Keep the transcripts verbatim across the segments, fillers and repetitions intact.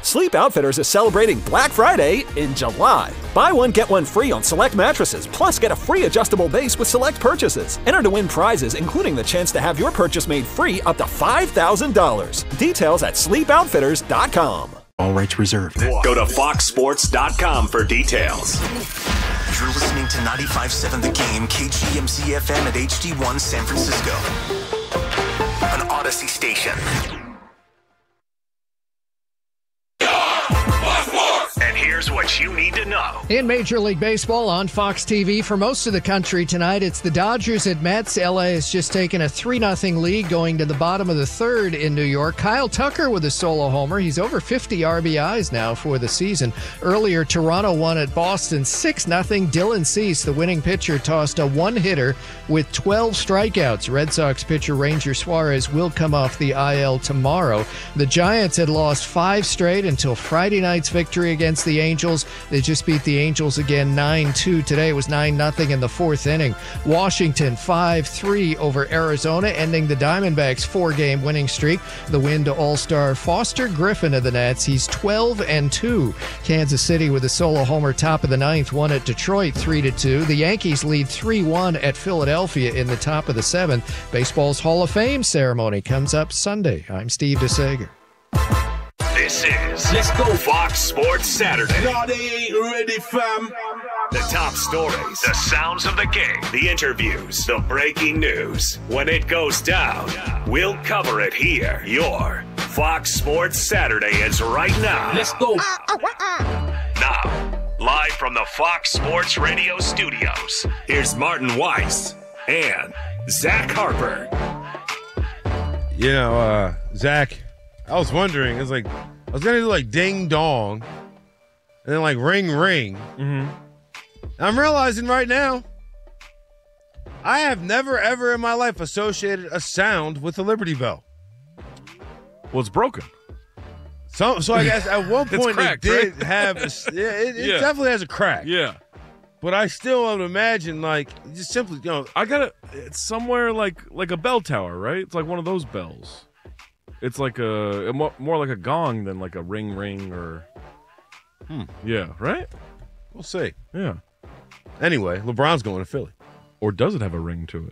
Sleep Outfitters is celebrating Black Friday in July. Buy one, get one free on select mattresses, plus get a free adjustable base with select purchases. Enter to win prizes, including the chance to have your purchase made free up to five thousand dollars. Details at sleep outfitters dot com. All rights reserved. Go to fox sports dot com for details. You're listening to ninety-five point seven The Game, K G M Z F M at H D one San Francisco. An Odyssey station. And here's what you need to know. In Major League Baseball on Fox T V, for most of the country tonight, it's the Dodgers at Mets. L A has just taken a three nothing lead going to the bottom of the third in New York. Kyle Tucker with a solo homer. He's over fifty R B Is now for the season. Earlier, Toronto won at Boston six nothing. Dylan Cease, the winning pitcher, tossed a one-hitter with twelve strikeouts. Red Sox pitcher Ranger Suarez will come off the I L tomorrow. The Giants had lost five straight until Friday night's victory against the Angels. They just beat the Angels again nine two today. It was nine nothing in the fourth inning. Washington five three over Arizona, ending the Diamondbacks' four-game winning streak. The win to All-Star Foster Griffin of the Nats. He's twelve and two. Kansas City with a solo homer top of the ninth won at Detroit three to two. The Yankees lead three one at Philadelphia in the top of the seventh. Baseball's Hall of Fame ceremony comes up Sunday. I'm Steve DeSager. This is Let's Go Fox Sports Saturday. No, they ain't ready, fam. The top stories, the sounds of the game, the interviews, the breaking news. When it goes down, we'll cover it here. Your Fox Sports Saturday is right now. Let's go. Now, live from the Fox Sports Radio studios, here's Martin Weiss and Zach Harper. You know, uh, Zach, I was wondering, it's like, I was going to do like ding dong and then like ring ring. Mm-hmm. I'm realizing right now, I have never ever in my life associated a sound with the Liberty Bell. Well, it's broken. So, so I guess at one point cracked, it did right? have, a, yeah, it, it Yeah. definitely has a crack. Yeah. But I still would imagine, like, just simply, you know, I got it. It's somewhere like like a bell tower, right? It's like one of those bells. It's like a, a mo- more like a gong than like a ring ring or. Hmm. Yeah, right? We'll see. Yeah. Anyway, LeBron's going to Philly. Or does it have a ring to it?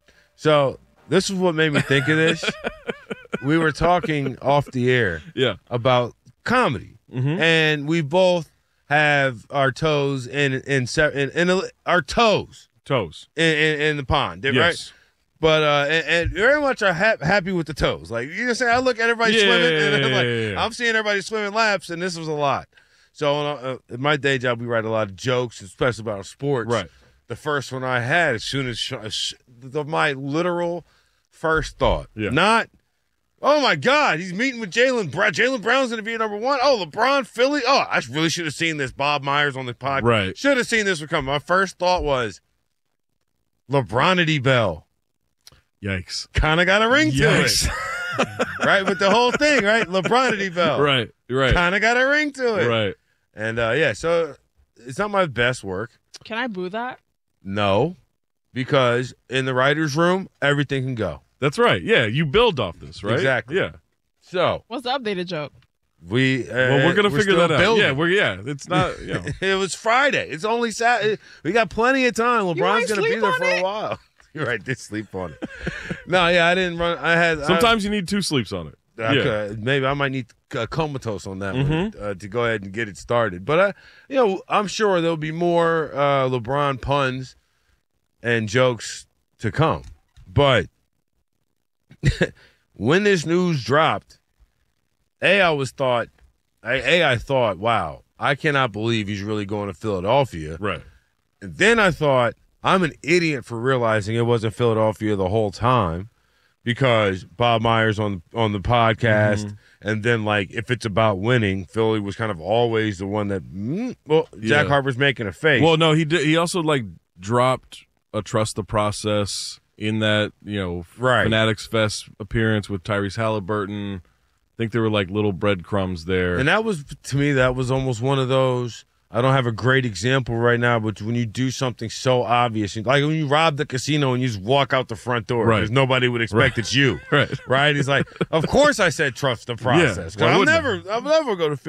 So this is what made me think of this. We were talking off the air Yeah. about comedy, Mm-hmm. and we both have our toes in in in, in, in a, our toes Toes. in, in, in the pond, right? Yes. But uh, and, and very much are ha- happy with the toes. Like you know, say I look at everybody Yeah, swimming, and I'm like, yeah, yeah, yeah. I'm seeing everybody swimming laps, and this was a lot. So uh, in my day job, we write a lot of jokes, especially about sports. Right. The first one I had, as soon as sh- sh- the, my literal first thought, Yeah. not, oh my God, he's meeting with Jaylen Brown. Jaylen Brown's going to be number one. Oh, LeBron, Philly. Oh, I really should have seen this. Bob Myers on the podcast. Right. Should have seen this one come. My first thought was LeBronity Bell. Yikes. Kind of got a ring to Yikes. it. Right? With the whole thing, right? LeBronity Bell. Right. Right. Kind of got a ring to it. Right. And, uh, yeah, so it's not my best work. Can I boo that? No, because in the writer's room, everything can go. That's right. Yeah. You build off this, right? Exactly. Yeah. So What's the updated joke? we uh, Well, we're gonna figure still that out. building. Yeah. We're yeah. It's not. You know. It was Friday. It's only Saturday. We got plenty of time. LeBron's ain't gonna be sleep there on for it? a while. You're right. Did sleep on it. No, yeah, I didn't run. I had Sometimes you need two sleeps on it. I, yeah. okay, maybe I might need a comatose on that Mhm. one uh, to go ahead and get it started. But uh, you know, I'm sure there'll be more uh, LeBron puns and jokes to come. But when this news dropped, A, I was thought, A, I thought, wow, I cannot believe he's really going to Philadelphia. Right. And then I thought, I'm an idiot for realizing it wasn't Philadelphia the whole time because Bob Myers on on the podcast, Mhm. and then like if it's about winning, Philly was kind of always the one that. Mm, well, Jack Yeah. Harper's making a face. Well, no, he did. He also like dropped a trust the process in that you know Right. Fanatics Fest appearance with Tyrese Halliburton. I think there were like little breadcrumbs there. and that was to me that was almost one of those. I don't have a great example right now, but when you do something so obvious, like when you rob the casino and you just walk out the front door, Right. because nobody would expect Right. it's you, Right. right? He's like, of course I said trust the process. 'Cause why I'll wouldn't I? never, I'll never go to